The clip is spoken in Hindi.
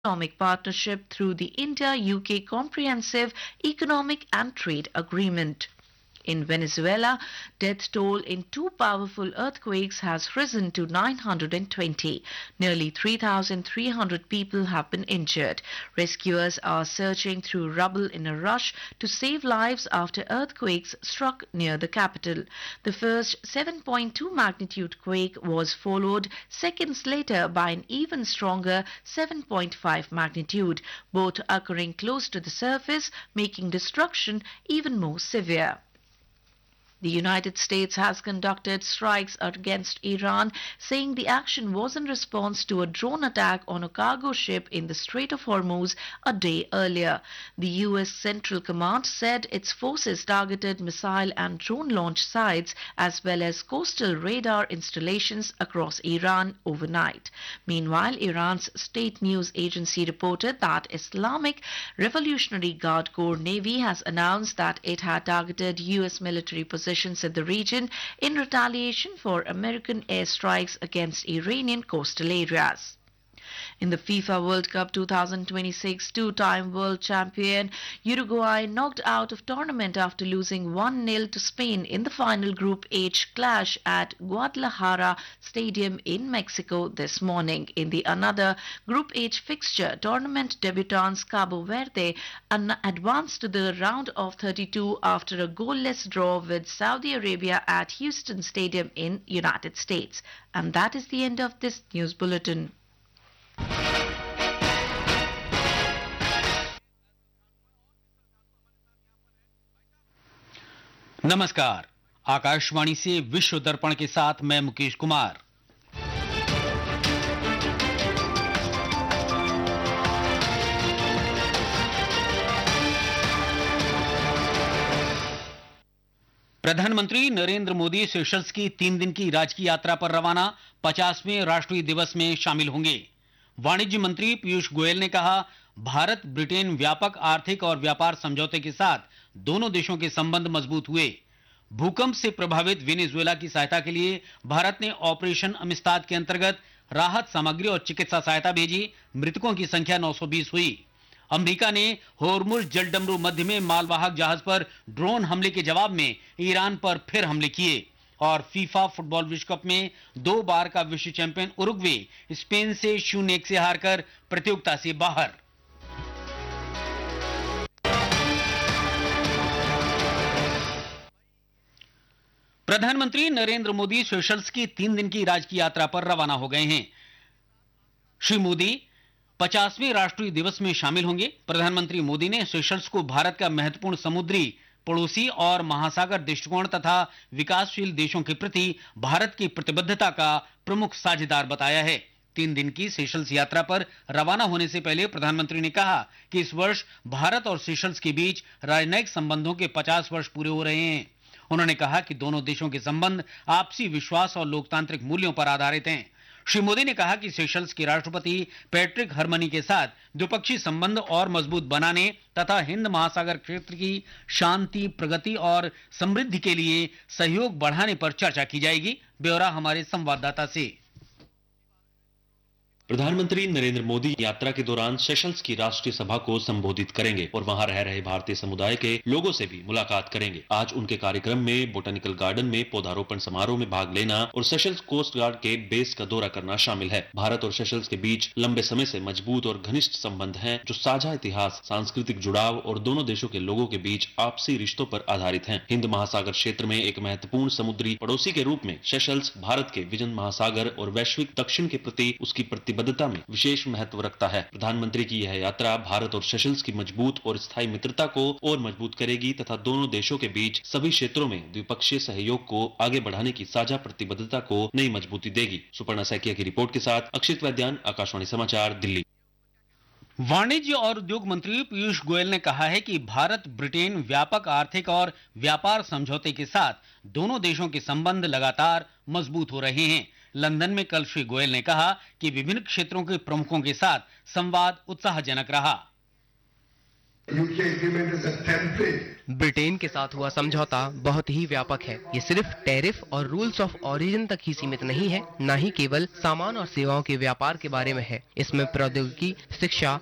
economic partnership through the India-UK Comprehensive Economic and Trade Agreement. In Venezuela, death toll in two powerful earthquakes has risen to 920. Nearly 3,300 people have been injured. Rescuers are searching through rubble in a rush to save lives after earthquakes struck near the capital. The first 7.2 magnitude quake was followed seconds later by an even stronger 7.5 magnitude, both occurring close to the surface, making destruction even more severe. The United States has conducted strikes against Iran, saying the action was in response to a drone attack on a cargo ship in the Strait of Hormuz a day earlier. The U.S. Central Command said its forces targeted missile and drone launch sites as well as coastal radar installations across Iran overnight. Meanwhile, Iran's state news agency reported that Islamic Revolutionary Guard Corps Navy has announced that it had targeted U.S. military positions in the region in retaliation for American airstrikes against Iranian coastal areas. In the FIFA World Cup 2026, two-time world champion Uruguay knocked out of tournament after losing 1-0 to Spain in the final Group H clash at Guadalajara Stadium in Mexico this morning. In the another Group H fixture, tournament debutants Cabo Verde advanced to the round of 32 after a goalless draw with Saudi Arabia at Houston Stadium in United States. And that is the end of this news bulletin. नमस्कार। आकाशवाणी से विश्व दर्पण के साथ मैं मुकेश कुमार। प्रधानमंत्री नरेंद्र मोदी सेशल्स की 3 दिन की राजकीय यात्रा पर रवाना 50वें राष्ट्रीय दिवस में शामिल होंगे। वाणिज्य मंत्री पीयूष गोयल ने कहा, भारत ब्रिटेन व्यापक आर्थिक और व्यापार समझौते के साथ दोनों देशों के संबंध मजबूत हुए। भूकंप से प्रभावित वेनेजुएला की सहायता के लिए भारत ने ऑपरेशन अमिस्ताद के अंतर्गत राहत सामग्री और चिकित्सा सहायता भेजी। मृतकों की संख्या 920 हुई। अमेरिका ने होर्मुज जलडमरू मध्य में मालवाहक जहाज पर ड्रोन हमले के जवाब में ईरान पर फिर हमले किए। और फीफा फुटबॉल विश्व कप में 2 बार का विश्व चैंपियन उरुग्वे स्पेन से 0-1 से हारकर प्रतियोगिता से बाहर। प्रधानमंत्री नरेंद्र मोदी सेशल्स की 3 दिन की राजकीय यात्रा पर रवाना हो गए हैं। श्री मोदी 50वें राष्ट्रीय दिवस में शामिल होंगे। प्रधानमंत्री मोदी ने सेशल्स को भारत का महत्वपूर्ण समुद्री पड़ोसी और महासागर दृष्टिकोण तथा विकासशील देशों के प्रति भारत की प्रतिबद्धता का प्रमुख साझेदार बताया है। 3 दिन की सेशल्स यात्रा पर रवाना होने से पहले प्रधानमंत्री ने कहा कि इस वर्ष भारत और सेशल्स के बीच राजनयिक संबंधों के 50 वर्ष पूरे हो रहे हैं। उन्होंने कहा कि दोनों देशों के संबंध आपसी विश्वास और लोकतांत्रिक मूल्यों पर आधारित हैं। श्री मोदी ने कहा कि सेशल्स के राष्ट्रपति पैट्रिक हरमनी के साथ द्विपक्षीय संबंध और मजबूत बनाने तथा हिंद महासागर क्षेत्र की शांति, प्रगति और समृद्धि के लिए सहयोग बढ़ाने पर चर्चा की जाएगी। ब्यौरा हमारे संवाददाता से। प्रधानमंत्री नरेंद्र मोदी यात्रा के दौरान सेशल्स की राष्ट्रीय सभा को संबोधित करेंगे और वहां रह रहे भारतीय समुदाय के लोगों से भी मुलाकात करेंगे। आज उनके कार्यक्रम में बोटेनिकल गार्डन में पौधारोपण समारोह में भाग लेना और सेशल्स कोस्ट गार्ड के बेस का दौरा करना शामिल है। भारत और सेशल्स के बीच लंबे समय से मजबूत और घनिष्ठ संबंध हैं, जो साझा इतिहास, सांस्कृतिक जुड़ाव और दोनों देशों के लोगों के बीच आपसी रिश्तों पर आधारित हैं। हिंद महासागर क्षेत्र में एक महत्वपूर्ण समुद्री पड़ोसी के रूप में सेशल्स भारत के विजन महासागर और वैश्विक दक्षिण के प्रति उसकी प्रतिबद्धता में विशेष महत्व रखता है। प्रधानमंत्री की यह यात्रा भारत और सेशल्स की मजबूत और स्थायी मित्रता को और मजबूत करेगी तथा दोनों देशों के बीच सभी क्षेत्रों में द्विपक्षीय सहयोग को आगे बढ़ाने की साझा प्रतिबद्धता को नई मजबूती देगी। सुपर्णा सैकिया की रिपोर्ट के साथ अक्षित वैद्यान, आकाशवाणी समाचार, दिल्ली। वाणिज्य और उद्योग मंत्री पीयूष गोयल ने कहा है कि भारत ब्रिटेन व्यापक आर्थिक और व्यापार समझौते के साथ दोनों देशों के संबंध लगातार मजबूत हो रहे हैं। लंदन में कल श्री गोयल ने कहा कि विभिन्न क्षेत्रों के प्रमुखों के साथ संवाद उत्साहजनक रहा। ब्रिटेन के साथ हुआ समझौता बहुत ही व्यापक है। ये सिर्फ टैरिफ और रूल्स ऑफ ओरिजिन तक ही सीमित नहीं है, न ही केवल सामान और सेवाओं के व्यापार के बारे में है। इसमें प्रौद्योगिकी, शिक्षा,